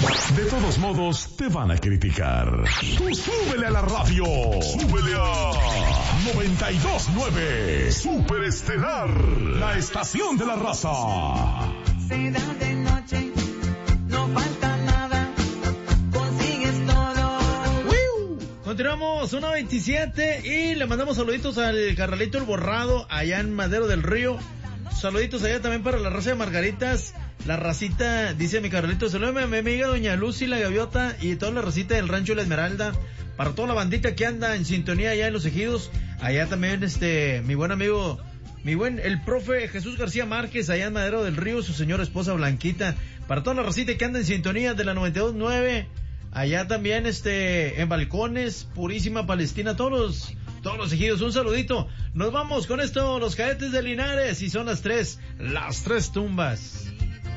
De todos modos, te van a criticar. Tú súbele a la radio. Súbele a 92.9 Super Estelar, la estación de la raza. Se da de noche, no falta nada, consigues todo. Continuamos, 1:27 y le mandamos saluditos al Carralito el Borrado allá en Madero del Río. Saluditos allá también para la raza de Margaritas. La racita, dice mi Carlito, saludos a mi amiga Doña Lucy la Gaviota y toda la racita del Rancho La Esmeralda. Para toda la bandita que anda en sintonía allá en Los Ejidos. Allá también mi buen amigo, el profe Jesús García Márquez allá en Madero del Río, su señora esposa Blanquita. Para toda la racita que anda en sintonía de la 92.9. Allá también en Balcones, Purísima Palestina, todos los Ejidos, un saludito. Nos vamos con esto, los Cadetes de Linares, y son las tres tumbas.